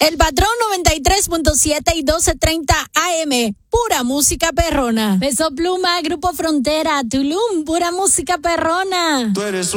El Patrón 93.7 y 12:30 AM. Pura música perrona. Peso Pluma, Grupo Frontera, Tulum, pura música perrona. Tú eres